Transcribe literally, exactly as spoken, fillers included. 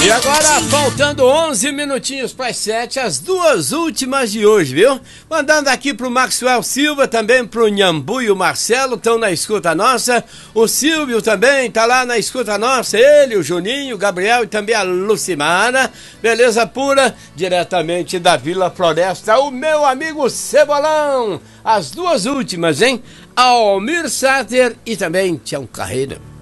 E agora, faltando onze minutinhos para as sete, as duas últimas de hoje, viu? Mandando aqui pro Maxwell Silva, também pro Nhambu e o Marcelo, estão na escuta nossa. O Silvio também tá lá na escuta nossa, ele, o Juninho, o Gabriel e também a Lucimara. Beleza pura, diretamente da Vila Floresta, o meu amigo Cebolão. As duas últimas, hein? Almir Sater e também Tião Carreira.